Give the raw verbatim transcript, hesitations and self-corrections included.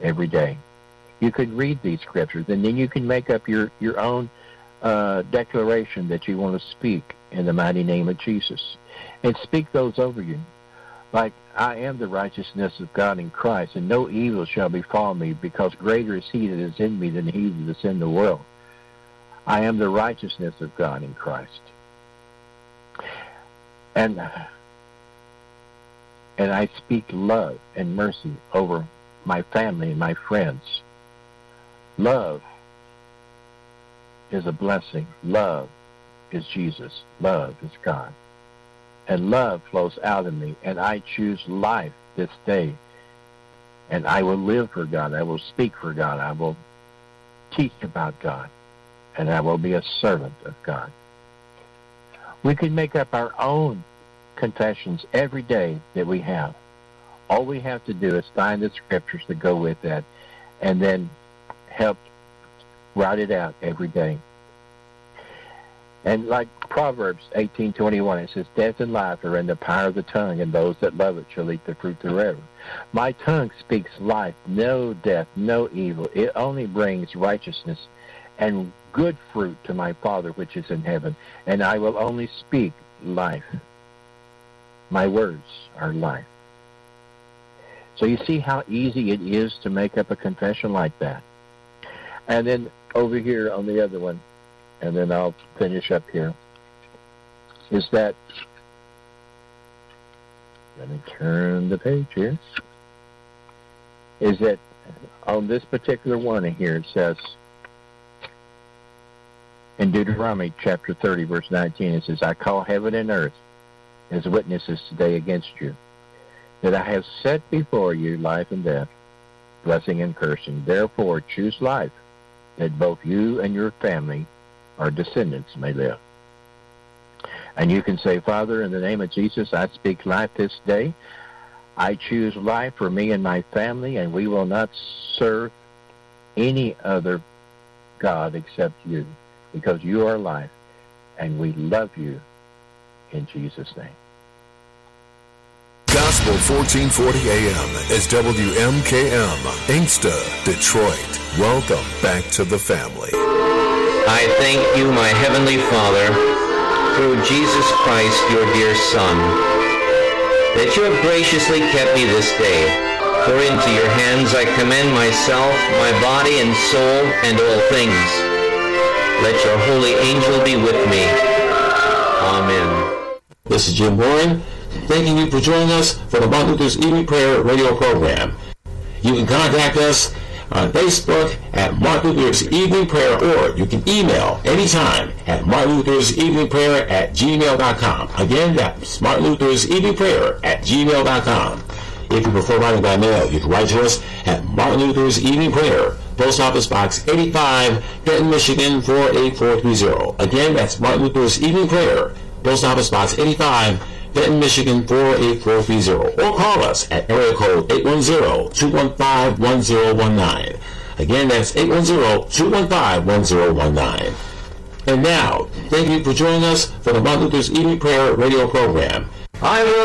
every day. You could read these scriptures, and then you can make up your, your own uh, declaration that you want to speak in the mighty name of Jesus. And speak those over you. Like, I am the righteousness of God in Christ, and no evil shall befall me, because greater is he that is in me than he that is in the world. I am the righteousness of God in Christ. And, and I speak love and mercy over my family and my friends. Love is a blessing. Love is Jesus. Love is God. And love flows out of me, and I choose life this day. And I will live for God. I will speak for God. I will teach about God. And I will be a servant of God. We can make up our own confessions every day that we have. All we have to do is find the scriptures to go with that, and then help write it out every day. And like Proverbs eighteen twenty-one, it says, death and life are in the power of the tongue, and those that love it shall eat the fruit thereof. My tongue speaks life, no death, no evil. It only brings righteousness and good fruit to my Father which is in heaven, and I will only speak life. My words are life. So you see how easy it is to make up a confession like that. And then over here on the other one, and then I'll finish up here, is that, let me turn the page here, is that on this particular one here, it says, in Deuteronomy chapter thirty, verse nineteen, it says, I call heaven and earth as witnesses today against you, that I have set before you life and death, blessing and cursing. Therefore choose life, that both you and your family or descendants may live. And you can say, Father, in the name of Jesus, I speak life this day. I choose life for me and my family, and we will not serve any other God except you, because you are life, and we love you in Jesus' name. Gospel fourteen forty A M is W M K M, Inkster, Detroit. Welcome back to the family. I thank you, my Heavenly Father, through Jesus Christ, your dear Son, that you have graciously kept me this day. For into your hands I commend myself, my body and soul, and all things. Let your holy angel be with me. Amen. This is Jim Warren, thanking you for joining us for the Martin Luther's Evening Prayer radio program. You can contact us on Facebook at Martin Luther's Evening Prayer, or you can email anytime at Martin Luther's Evening Prayer at gmail dot com. Again, that's Martin Luther's Evening Prayer at gmail dot com. If you prefer writing by mail, you can write to us at Martin Luther's Evening Prayer, Post Office Box eighty-five, Denton, Michigan four eight four three zero. Again, that's Martin Luther's Evening Prayer, Post Office Box eighty-five, Denton, Michigan four eight four three zero. Or call us at area code eight one zero, two one five, one zero one nine. Again, that's eight one zero, two one five, one zero one nine. And now, thank you for joining us for the Martin Luther's Evening Prayer radio program. I will